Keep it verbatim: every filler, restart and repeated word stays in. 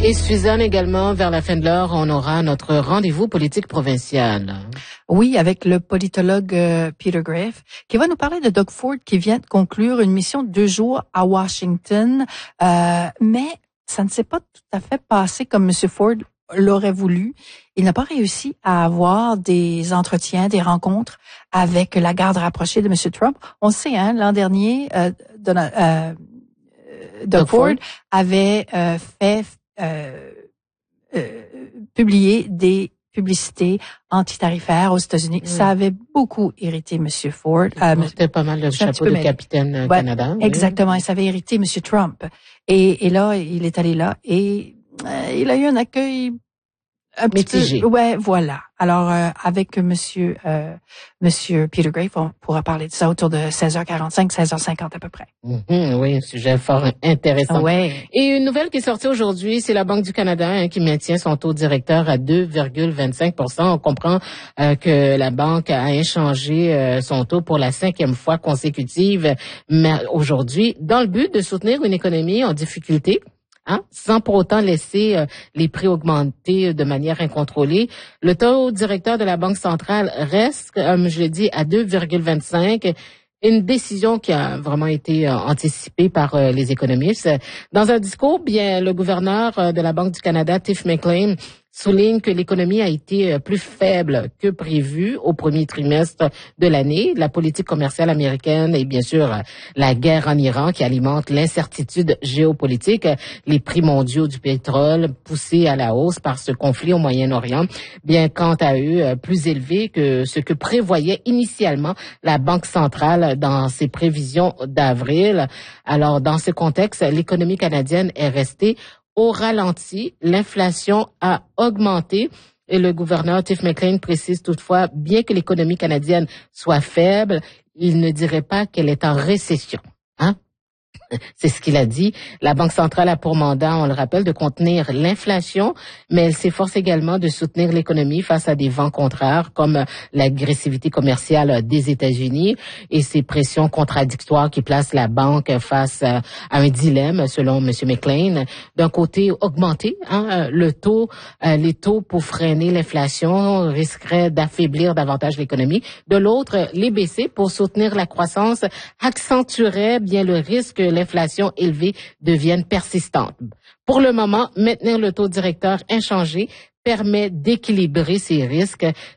Et Suzanne, également, vers la fin de l'heure, on aura notre rendez-vous politique provincial. Oui, avec le politologue euh, Peter Graefe, qui va nous parler de Doug Ford, qui vient de conclure une mission de deux jours à Washington. Euh, mais ça ne s'est pas tout à fait passé comme M. Ford l'aurait voulu. Il n'a pas réussi à avoir des entretiens, des rencontres avec la garde rapprochée de M. Trump. On sait, hein, l'an dernier, euh, Donald, euh, Doug, Doug Ford, Ford avait euh, fait euh, euh, publier des publicités antitarifaires aux États-Unis. Oui. Ça avait beaucoup irrité M. Ford. Euh, C'était pas mal le chapeau de capitaine ouais, Canada. Exactement, oui. Ça avait irrité M. Trump. Et, et là, il est allé là et euh, il a eu un accueil un mitigé. Petit peu, ouais, voilà. Alors, euh, avec Monsieur euh, Monsieur Peter Graefe, on pourra parler de ça autour de seize heures quarante-cinq, seize heures cinquante à peu près. Mm-hmm, oui, un sujet fort intéressant. Ouais. Et une nouvelle qui est sortie aujourd'hui, c'est la Banque du Canada hein, qui maintient son taux directeur à deux virgule vingt-cinq pour cent. On comprend euh, que la banque a échangé euh, son taux pour la cinquième fois consécutive aujourd'hui, dans le but de soutenir une économie en difficulté. Hein, sans pour autant laisser euh, les prix augmenter de manière incontrôlée. Le taux directeur de la Banque centrale reste, comme je l'ai dit, à deux virgule vingt-cinq. Une décision qui a vraiment été euh, anticipée par euh, les économistes. Dans un discours, bien, le gouverneur euh, de la Banque du Canada, Tiff Maclean, souligne que l'économie a été plus faible que prévu au premier trimestre de l'année. La politique commerciale américaine et bien sûr la guerre en Iran qui alimente l'incertitude géopolitique, les prix mondiaux du pétrole poussés à la hausse par ce conflit au Moyen-Orient, bien quant à eux plus élevés que ce que prévoyait initialement la Banque centrale dans ses prévisions d'avril. Alors dans ce contexte, l'économie canadienne est restée au ralenti, l'inflation a augmenté et le gouverneur Tiff Maclean précise toutefois, bien que l'économie canadienne soit faible, il ne dirait pas qu'elle est en récession. Hein? C'est ce qu'il a dit. La Banque centrale a pour mandat, on le rappelle, de contenir l'inflation, mais elle s'efforce également de soutenir l'économie face à des vents contraires comme l'agressivité commerciale des États-Unis et ces pressions contradictoires qui placent la banque face à un dilemme, selon M. Maclean. D'un côté, augmenter hein, le taux, les taux pour freiner l'inflation risqueraient d'affaiblir davantage l'économie. De l'autre, les baisser pour soutenir la croissance accentuerait bien le risque que l'inflation élevée devienne persistante. Pour le moment, maintenir le taux directeur inchangé permet d'équilibrer ces risques,